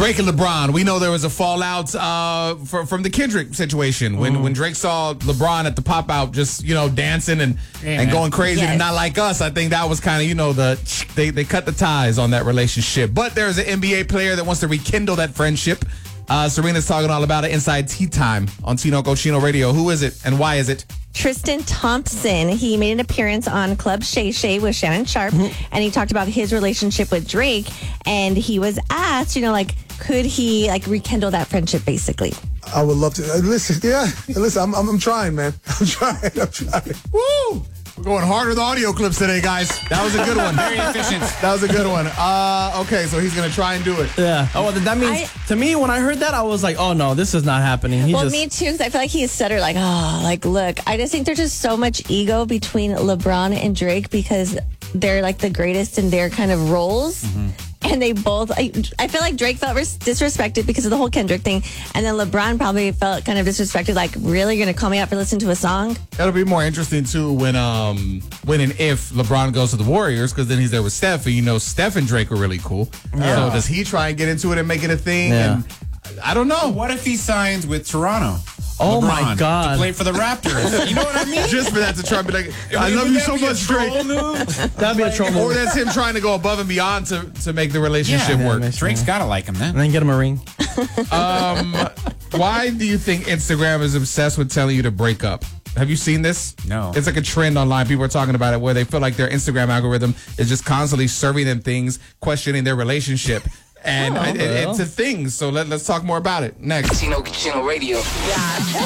Drake and LeBron. We know there was a fallout from the Kendrick situation when Drake saw LeBron at the pop out, just dancing and going crazy. Yes. And not like us. I think that was kind of they cut the ties on that relationship. But there's an NBA player that wants to rekindle that friendship. Serena's talking all about it inside Tea Time on Tinoco Chino Radio. Who is it and why is it? Tristan Thompson. He made an appearance on Club Shay Shay with Shannon Sharp, and he talked about his relationship with Drake. And he was asked, could he rekindle that friendship, basically? I would love to. Listen, I'm trying, man. I'm trying. Woo! We're going hard with audio clips today, guys. That was a good one. Very efficient. That was a good one. Okay, so he's going to try and do it. Yeah. Oh, well, that means, to me, when I heard that, I was like, oh, no, this is not happening. Me too, because I feel like he said her look, I just think there's just so much ego between LeBron and Drake because they're the greatest in their kind of roles. And they both, I feel like Drake felt disrespected because of the whole Kendrick thing. And then LeBron probably felt kind of disrespected, really, you're going to call me out for listening to a song? That'll be more interesting, too, when and if LeBron goes to the Warriors, because then he's there with Steph, and Steph and Drake are really cool. Yeah. So does he try and get into it and make it a thing? Yeah. And I don't know. What if he signs with Toronto? Oh, LeBron, my God. to play for the Raptors. You know what I mean? Just for that to try and be like, I love you so much, Drake. That'd be a troll move. Or that's him trying to go above and beyond to make the relationship work. Drake's got to like him then. And then get him a ring. Why do you think Instagram is obsessed with telling you to break up? Have you seen this? No. It's like a trend online. People are talking about it where they feel like their Instagram algorithm is just constantly serving them things, questioning their relationship. And it's a thing. So let's talk more about it next. Chino Radio. Yeah.